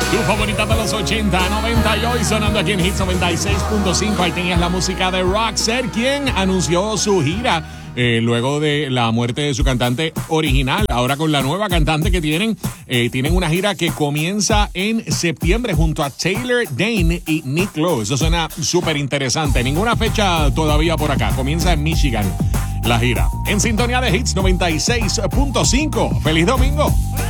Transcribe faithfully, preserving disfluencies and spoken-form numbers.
Tu favorita de los ochenta, noventa y hoy sonando aquí en Hits noventa y seis punto cinco. Ahí tenías la música de Roxette, quien anunció su gira eh, luego de la muerte de su cantante original. Ahora con la nueva cantante que tienen, eh, tienen una gira que comienza en septiembre junto a Taylor Dayne y Nick Lowe. Eso suena súper interesante. Ninguna fecha todavía por acá. Comienza en Michigan la gira. En sintonía de Hits noventa y seis punto cinco. ¡Feliz domingo!